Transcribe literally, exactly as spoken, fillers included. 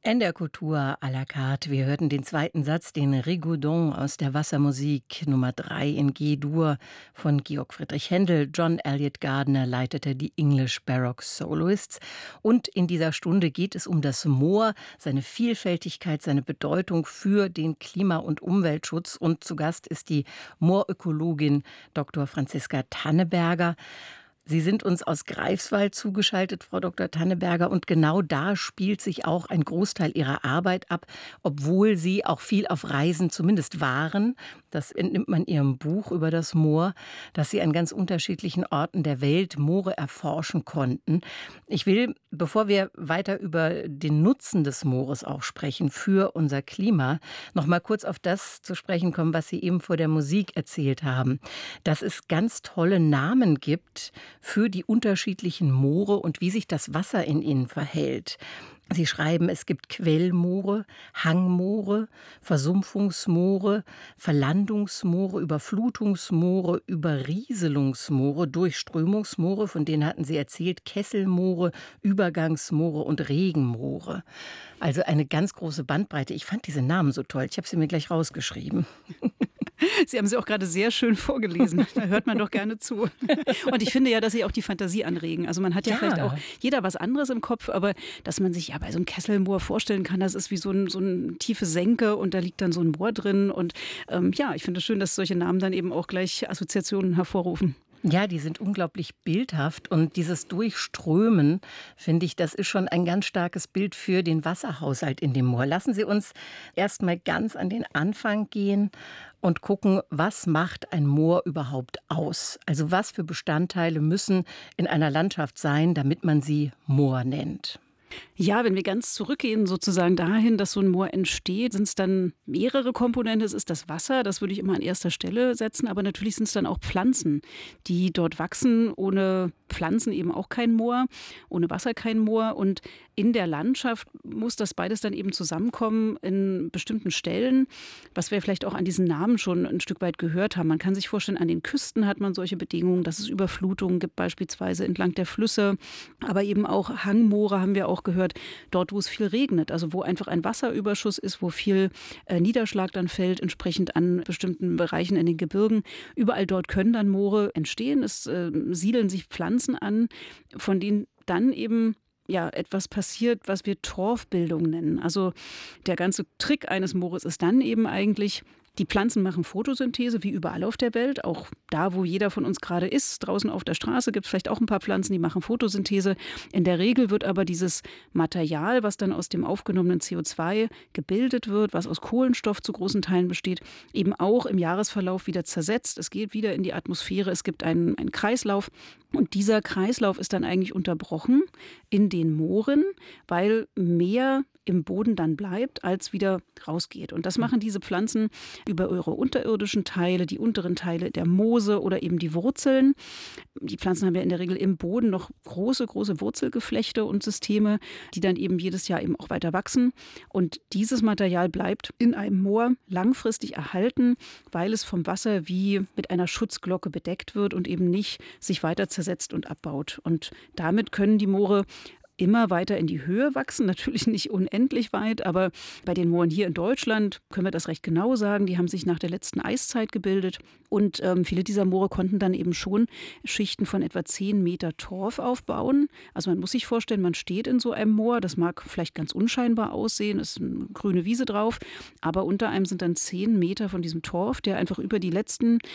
In der Kultur à la carte. Wir hörten den zweiten Satz, den Rigaudon aus der Wassermusik Nummer drei in G-Dur von Georg Friedrich Händel. John Eliot Gardiner leitete die English Baroque Soloists. Und in dieser Stunde geht es um das Moor, seine Vielfältigkeit, seine Bedeutung für den Klima- und Umweltschutz. Und zu Gast ist die Moorökologin Doktor Franziska Tanneberger. Sie sind uns aus Greifswald zugeschaltet, Frau Doktor Tanneberger, und genau da spielt sich auch ein Großteil Ihrer Arbeit ab, obwohl Sie auch viel auf Reisen zumindest waren. Das entnimmt man Ihrem Buch über das Moor, dass Sie an ganz unterschiedlichen Orten der Welt Moore erforschen konnten. Ich will, bevor wir weiter über den Nutzen des Moores auch sprechen für unser Klima, noch mal kurz auf das zu sprechen kommen, was Sie eben vor der Musik erzählt haben, dass es ganz tolle Namen gibt für die unterschiedlichen Moore und wie sich das Wasser in ihnen verhält. Sie schreiben, es gibt Quellmoore, Hangmoore, Versumpfungsmoore, Verlandungsmoore, Überflutungsmoore, Überrieselungsmoore, Durchströmungsmoore, von denen hatten Sie erzählt, Kesselmoore, Übergangsmoore und Regenmoore. Also eine ganz große Bandbreite. Ich fand diese Namen so toll. Ich habe sie mir gleich rausgeschrieben. Sie haben sie auch gerade sehr schön vorgelesen. Da hört man doch gerne zu. Und ich finde ja, dass sie auch die Fantasie anregen. Also man hat ja, ja vielleicht auch jeder was anderes im Kopf, aber dass man sich ja bei so einem Kesselmoor vorstellen kann, das ist wie so ein, so eine tiefe Senke und da liegt dann so ein Moor drin. Und ähm, ja, ich finde es schön, dass solche Namen dann eben auch gleich Assoziationen hervorrufen. Ja, die sind unglaublich bildhaft und dieses Durchströmen, finde ich, das ist schon ein ganz starkes Bild für den Wasserhaushalt in dem Moor. Lassen Sie uns erst mal ganz an den Anfang gehen und gucken, was macht ein Moor überhaupt aus? Also was für Bestandteile müssen in einer Landschaft sein, damit man sie Moor nennt? Ja, wenn wir ganz zurückgehen sozusagen dahin, dass so ein Moor entsteht, sind es dann mehrere Komponenten. Es ist das Wasser, das würde ich immer an erster Stelle setzen, aber natürlich sind es dann auch Pflanzen, die dort wachsen. Ohne Pflanzen eben auch kein Moor, ohne Wasser kein Moor. Und in der Landschaft muss das beides dann eben zusammenkommen in bestimmten Stellen, was wir vielleicht auch an diesen Namen schon ein Stück weit gehört haben. Man kann sich vorstellen, an den Küsten hat man solche Bedingungen, dass es Überflutungen gibt, beispielsweise entlang der Flüsse, aber eben auch Hangmoore haben wir auch gehört, dort, wo es viel regnet, also wo einfach ein Wasserüberschuss ist, wo viel äh, Niederschlag dann fällt, entsprechend an bestimmten Bereichen in den Gebirgen. Überall dort können dann Moore entstehen. Es äh, siedeln sich Pflanzen an, von denen dann eben ja, etwas passiert, was wir Torfbildung nennen. Also der ganze Trick eines Moores ist dann eben eigentlich, die Pflanzen machen Photosynthese, wie überall auf der Welt. Auch da, wo jeder von uns gerade ist, draußen auf der Straße, gibt es vielleicht auch ein paar Pflanzen, die machen Photosynthese. In der Regel wird aber dieses Material, was dann aus dem aufgenommenen C O zwei gebildet wird, was aus Kohlenstoff zu großen Teilen besteht, eben auch im Jahresverlauf wieder zersetzt. Es geht wieder in die Atmosphäre, es gibt einen, einen Kreislauf. Und dieser Kreislauf ist dann eigentlich unterbrochen in den Mooren, weil mehr im Boden dann bleibt, als wieder rausgeht. Und das machen diese Pflanzen über ihre unterirdischen Teile, die unteren Teile der Moose oder eben die Wurzeln. Die Pflanzen haben ja in der Regel im Boden noch große, große Wurzelgeflechte und Systeme, die dann eben jedes Jahr eben auch weiter wachsen. Und dieses Material bleibt in einem Moor langfristig erhalten, weil es vom Wasser wie mit einer Schutzglocke bedeckt wird und eben nicht sich weiter zersetzt und abbaut. Und damit können die Moore immer weiter in die Höhe wachsen, natürlich nicht unendlich weit, aber bei den Mooren hier in Deutschland können wir das recht genau sagen, die haben sich nach der letzten Eiszeit gebildet und ähm, viele dieser Moore konnten dann eben schon Schichten von etwa zehn Meter Torf aufbauen. Also man muss sich vorstellen, man steht in so einem Moor, das mag vielleicht ganz unscheinbar aussehen, ist eine grüne Wiese drauf, aber unter einem sind dann zehn Meter von diesem Torf, der einfach über die letzten